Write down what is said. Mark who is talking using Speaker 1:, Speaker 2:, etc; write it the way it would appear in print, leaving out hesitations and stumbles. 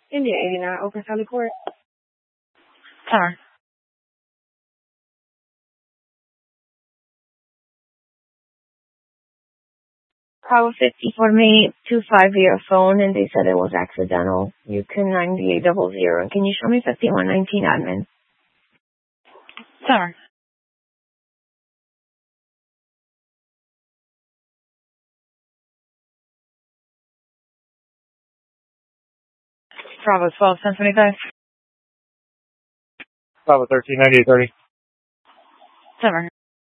Speaker 1: India 89, Oakland County Court.
Speaker 2: Sir. Call 54 me to 5 via phone, and they said it was accidental. You can 9800. Can you show me 5119 admin? Sir. Bravo 12, 1025.
Speaker 3: Bravo 13, 9830.
Speaker 2: Sir.